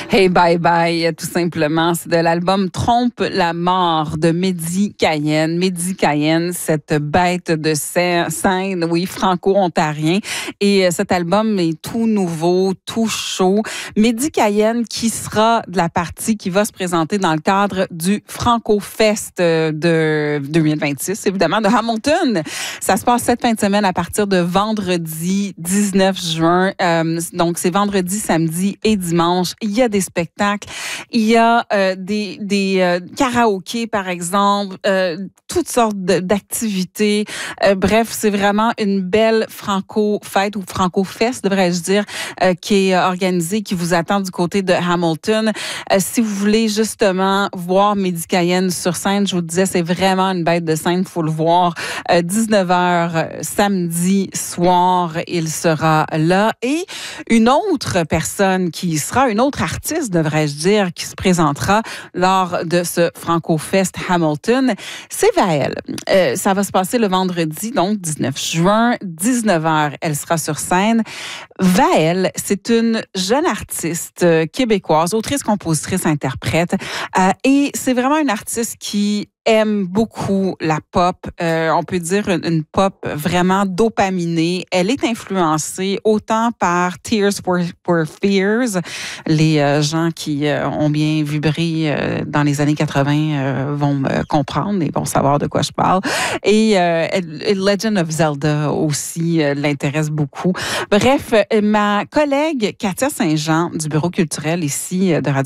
Hey bye bye, tout simplement. C'est de l'album Trompe la mort de Mehdi Cayenne. Mehdi Cayenne, cette bête de scène, oui, franco-ontarien. Et cet album est tout nouveau, tout chaud. Mehdi Cayenne qui sera de la partie qui va se présenter dans le cadre du Franco-Fest de 2026, évidemment, de Hamilton. Ça se passe cette fin de semaine à partir de vendredi 19 juin. Donc, c'est vendredi, samedi et dimanche. Il y a des spectacles, il y a des karaokés, par exemple, toutes sortes d'activités. Bref, c'est vraiment une belle franco-fête ou franco-fest, devrais-je dire, qui est organisée, qui vous attend du côté de Hamilton. Si vous voulez justement voir Mehdi Cayenne sur scène, je vous disais, c'est vraiment une bête de scène, il faut le voir. 19h samedi soir, il sera là. Et une autre personne qui sera, une autre artiste, devrais-je dire, qui se présentera lors de ce Franco-Fest Hamilton, c'est Vaëlle. Ça va se passer le vendredi, donc 19 juin, 19h, elle sera sur scène. Vaëlle, c'est une jeune artiste québécoise, autrice, compositrice, interprète, et c'est vraiment une artiste qui aime beaucoup la pop. On peut dire une pop vraiment dopaminée. Elle est influencée autant par Tears for Fears. Les gens qui ont bien vibré dans les années 80 vont me comprendre et vont savoir de quoi je parle. Et Legend of Zelda aussi l'intéresse beaucoup. Bref, ma collègue Katia Saint-Jean du Bureau culturel ici de Radio